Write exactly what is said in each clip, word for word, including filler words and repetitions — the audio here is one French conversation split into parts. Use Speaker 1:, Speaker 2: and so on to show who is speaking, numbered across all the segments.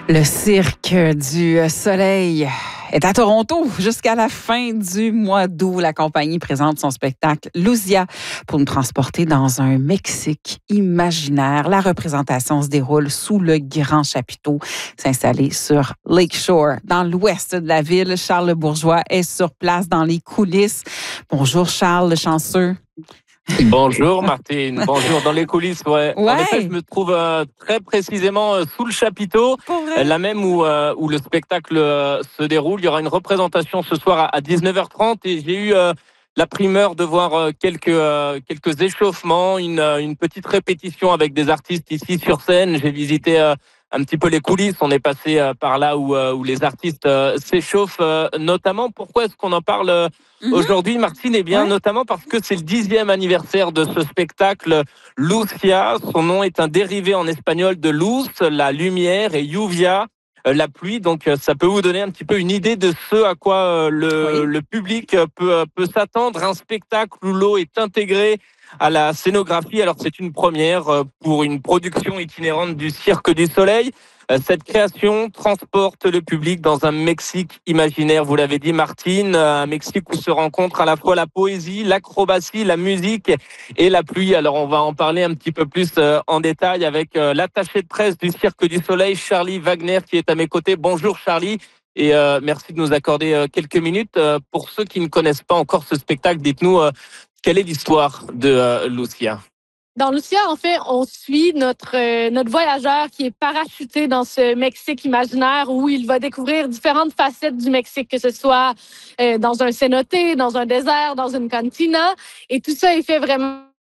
Speaker 1: Le Cirque du Soleil est à Toronto jusqu'à la fin du mois d'août. La compagnie présente son spectacle Luzia pour nous transporter dans un Mexique imaginaire. La représentation se déroule sous le Grand Chapiteau, s'installer sur Lakeshore, dans l'ouest de la ville. Charles Le Bourgeois est sur place dans les coulisses. Bonjour Charles, le chanceux.
Speaker 2: Bonjour Martine, bonjour dans les coulisses. Ouais.
Speaker 1: Ouais.
Speaker 2: En effet, je me trouve euh, très précisément euh, sous le chapiteau, euh, là même où, euh, où le spectacle euh, se déroule. Il y aura une représentation ce soir à, à dix-neuf heures trente et j'ai eu euh, la primeur de voir euh, quelques, euh, quelques échauffements, une, euh, une petite répétition avec des artistes ici sur scène. J'ai visité euh, un petit peu les coulisses. On est passé euh, par là où, euh, où les artistes euh, s'échauffent euh, notamment. Pourquoi est-ce qu'on en parle euh, mm-hmm. aujourd'hui, Martine? Eh bien, ouais. notamment parce que c'est le dixième anniversaire de ce spectacle Luzia. Son nom est un dérivé en espagnol de luz, la lumière, et lluvia, la pluie. Donc, ça peut vous donner un petit peu une idée de ce à quoi le, oui. le public peut, peut s'attendre. Un spectacle où l'eau est intégrée à la scénographie. Alors, c'est une première pour une production itinérante du Cirque du Soleil. Cette création transporte le public dans un Mexique imaginaire, vous l'avez dit Martine, un Mexique où se rencontrent à la fois la poésie, l'acrobatie, la musique et la pluie. Alors on va en parler un petit peu plus en détail avec l'attaché de presse du Cirque du Soleil, Charlie Wagner, qui est à mes côtés. Bonjour Charlie. Et euh, merci de nous accorder euh, quelques minutes. Euh, pour ceux qui ne connaissent pas encore ce spectacle, dites-nous euh, quelle est l'histoire de euh, Luzia?
Speaker 3: Dans Luzia, en fait, on suit notre euh, notre voyageur qui est parachuté dans ce Mexique imaginaire où il va découvrir différentes facettes du Mexique, que ce soit euh, dans un cénote, dans un désert, dans une cantina. Et tout ça est fait vraiment...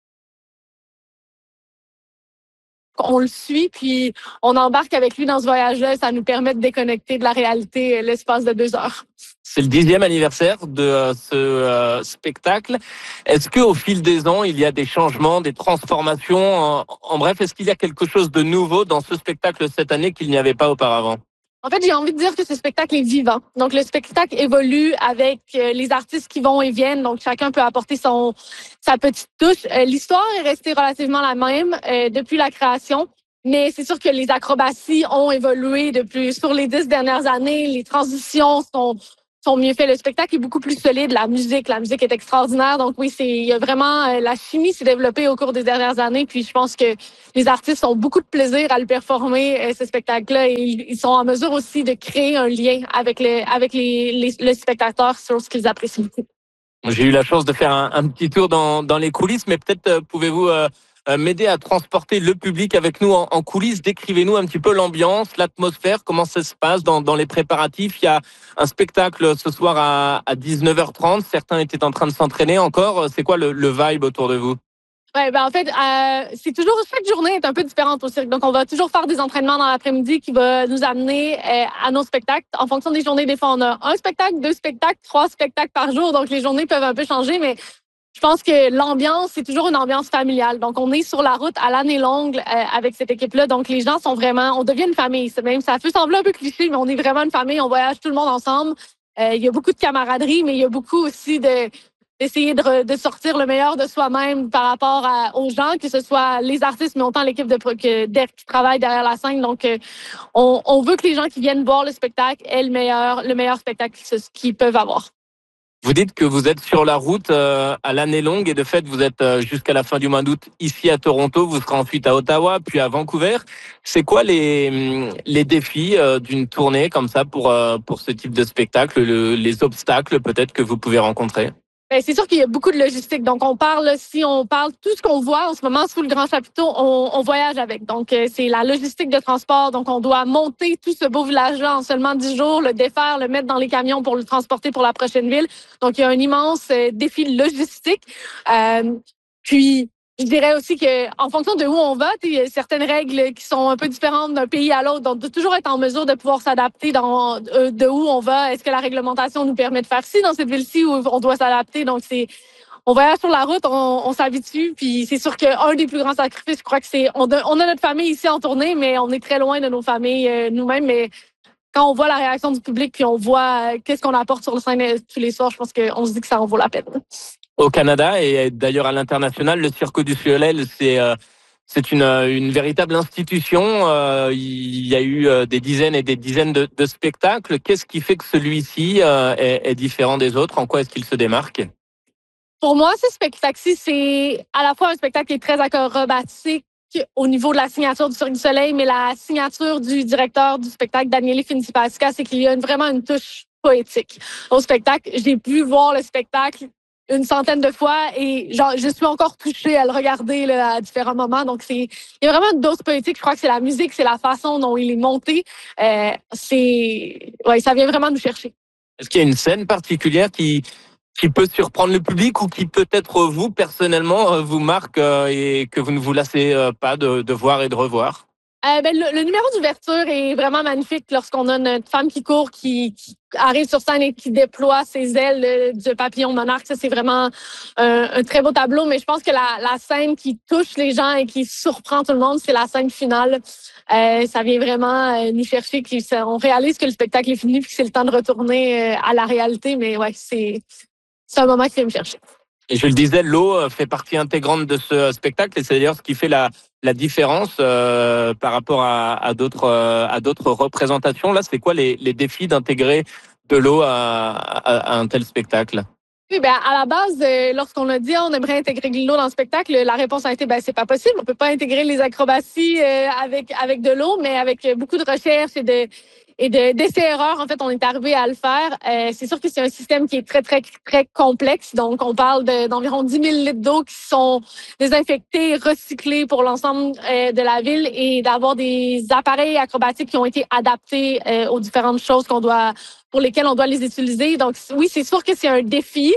Speaker 3: On le suit, puis on embarque avec lui dans ce voyage-là. Ça nous permet de déconnecter de la réalité l'espace de deux heures.
Speaker 2: C'est le dixième anniversaire de euh, ce euh, spectacle. Est-ce qu'au fil des ans, il y a des changements, des transformations? En, en bref, est-ce qu'il y a quelque chose de nouveau dans ce spectacle cette année qu'il n'y avait pas auparavant?
Speaker 3: En fait, j'ai envie de dire que ce spectacle est vivant. Donc, le spectacle évolue avec les artistes qui vont et viennent. Donc, chacun peut apporter son sa petite touche. L'histoire est restée relativement la même euh, depuis la création. Mais c'est sûr que les acrobaties ont évolué depuis sur les dix dernières années. Les transitions sont sont mieux faites. Le spectacle est beaucoup plus solide. La musique, la musique est extraordinaire. Donc oui, c'est il y a vraiment euh, la chimie s'est développée au cours des dernières années. Puis je pense que les artistes ont beaucoup de plaisir à le performer euh, ce spectacle-là. Et ils, ils sont en mesure aussi de créer un lien avec les avec les, les le spectateur sur ce qu'ils apprécient beaucoup.
Speaker 2: J'ai eu la chance de faire un, un petit tour dans dans les coulisses, mais peut-être euh, pouvez-vous euh, m'aider à transporter le public avec nous en, en coulisses. Décrivez-nous un petit peu l'ambiance, l'atmosphère, comment ça se passe dans, dans les préparatifs. Il y a un spectacle ce soir à, à dix-neuf heures trente. Certains étaient en train de s'entraîner encore. C'est quoi le, le vibe autour de vous?
Speaker 3: Ouais, ben en fait, euh, c'est toujours chaque journée est un peu différente au cirque. Donc, on va toujours faire des entraînements dans l'après-midi qui va nous amener euh, à nos spectacles. En fonction des journées, des fois, on a un spectacle, deux spectacles, trois spectacles par jour. Donc, les journées peuvent un peu changer, mais je pense que l'ambiance, c'est toujours une ambiance familiale. Donc, on est sur la route à l'année longue euh, avec cette équipe-là. Donc, les gens sont vraiment... On devient une famille. C'est même, ça peut sembler un peu cliché, mais on est vraiment une famille. On voyage tout le monde ensemble. Euh, il y a beaucoup de camaraderie, mais il y a beaucoup aussi de d'essayer de, de sortir le meilleur de soi-même par rapport à, aux gens, que ce soit les artistes, mais autant l'équipe de, que, de, qui travaille derrière la scène. Donc, euh, on, on veut que les gens qui viennent voir le spectacle aient le meilleur, le meilleur spectacle qu'ils peuvent avoir.
Speaker 2: Vous dites que vous êtes sur la route euh, à l'année longue et de fait, vous êtes euh, jusqu'à la fin du mois d'août ici à Toronto. Vous serez ensuite à Ottawa, puis à Vancouver. C'est quoi les, les défis euh, d'une tournée comme ça pour, euh, pour ce type de spectacle, le, les obstacles peut-être que vous pouvez rencontrer?
Speaker 3: C'est sûr qu'il y a beaucoup de logistique. Donc, on parle, si on parle, tout ce qu'on voit en ce moment sous le Grand Chapiteau, on, on voyage avec. Donc, c'est la logistique de transport. Donc, on doit monter tout ce beau village-là en seulement dix jours, le défaire, le mettre dans les camions pour le transporter pour la prochaine ville. Donc, il y a un immense défi logistique. Euh, puis, je dirais aussi que, en fonction de où on va, il y a certaines règles qui sont un peu différentes d'un pays à l'autre. Donc, de toujours être en mesure de pouvoir s'adapter dans euh, de où on va. Est-ce que la réglementation nous permet de faire ci dans cette ville-ci où on doit s'adapter? Donc, c'est, on voyage sur la route, on, on s'habitue. Puis, c'est sûr qu'un des plus grands sacrifices, je crois que c'est, on, on a notre famille ici en tournée, mais on est très loin de nos familles euh, nous-mêmes. Mais quand on voit la réaction du public, puis on voit euh, qu'est-ce qu'on apporte sur le scène euh, tous les soirs, je pense qu'on se dit que ça en vaut la peine.
Speaker 2: Au Canada et d'ailleurs à l'international, le Cirque du Soleil, c'est euh, C'est une, une véritable institution. Euh, il y a eu euh, des dizaines et des dizaines de, de spectacles. Qu'est-ce qui fait que celui-ci euh, est, est différent des autres? En quoi est-ce qu'il se démarque?
Speaker 3: Pour moi, ce spectacle-ci, c'est à la fois un spectacle qui est très acrobatique au niveau de la signature du Cirque du Soleil, mais la signature du directeur du spectacle, Daniele Finzi-Pasca, c'est qu'il y a une, vraiment une touche poétique au spectacle. J'ai pu voir le spectacle une centaine de fois et genre, je suis encore touchée à le regarder là, à différents moments. Donc, c'est, il y a vraiment une dose poétique. Je crois que c'est la musique, c'est la façon dont il est monté. Euh, c'est, ouais, ça vient vraiment nous chercher.
Speaker 2: Est-ce qu'il y a une scène particulière qui, qui peut surprendre le public ou qui peut-être vous, personnellement, vous marque et que vous ne vous lassez pas de, de voir et de revoir?
Speaker 3: Euh, ben, le, le numéro d'ouverture est vraiment magnifique lorsqu'on a notre femme qui court, qui, qui arrive sur scène et qui déploie ses ailes de papillon monarque. Ça, c'est vraiment un, un très beau tableau. Mais je pense que la, la scène qui touche les gens et qui surprend tout le monde, c'est la scène finale. Euh, ça vient vraiment euh, nous chercher. Puis on réalise que le spectacle est fini puis que c'est le temps de retourner euh, à la réalité. Mais ouais, c'est, c'est un moment qui vient me chercher.
Speaker 2: Et je le disais, l'eau fait partie intégrante de ce spectacle et c'est d'ailleurs ce qui fait la, la différence euh, par rapport à, à, d'autres, euh, à d'autres représentations. Là, c'est quoi les, les défis d'intégrer de l'eau à, à, à un tel spectacle?
Speaker 3: Oui, ben à la base, euh, lorsqu'on a dit oh, on aimerait intégrer de l'eau dans le spectacle, la réponse a été ben c'est pas possible. On peut pas intégrer les acrobaties euh, avec avec de l'eau, mais avec beaucoup de recherche et de et de, d'essais-erreurs, en fait, on est arrivé à le faire. Euh, c'est sûr que c'est un système qui est très, très, très complexe. Donc, on parle de, d'environ dix mille litres d'eau qui sont désinfectés, recyclés pour l'ensemble euh, de la ville et d'avoir des appareils acrobatiques qui ont été adaptés euh, aux différentes choses qu'on doit, pour lesquelles on doit les utiliser. Donc, oui, c'est sûr que c'est un défi.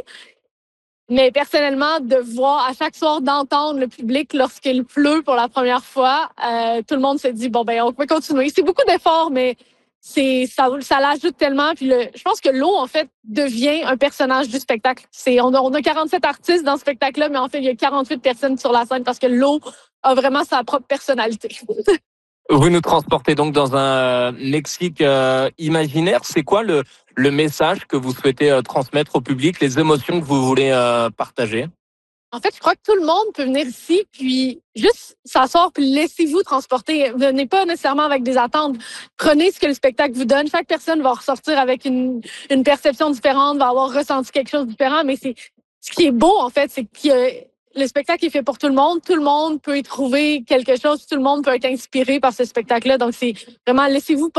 Speaker 3: Mais personnellement, de voir à chaque soir, d'entendre le public lorsqu'il pleut pour la première fois, euh, tout le monde se dit, bon, ben, on peut continuer. C'est beaucoup d'efforts, mais c'est ça, ça l'ajoute tellement. Puis le, je pense que l'eau, en fait, devient un personnage du spectacle. C'est, on a, on a quarante-sept artistes dans ce spectacle-là, mais en fait, il y a quarante-huit personnes sur la scène parce que l'eau a vraiment sa propre personnalité.
Speaker 2: Vous nous transportez donc dans un Mexique euh, imaginaire. C'est quoi le, le message que vous souhaitez euh, transmettre au public, les émotions que vous voulez euh, partager?
Speaker 3: En fait, je crois que tout le monde peut venir ici, puis juste s'asseoir, puis laissez-vous transporter. Venez pas nécessairement avec des attentes. Prenez ce que le spectacle vous donne. Chaque personne va ressortir avec une, une perception différente, va avoir ressenti quelque chose de différent. Mais c'est ce qui est beau, en fait, c'est que le spectacle est fait pour tout le monde. Tout le monde peut y trouver quelque chose. Tout le monde peut être inspiré par ce spectacle-là. Donc, c'est vraiment laissez-vous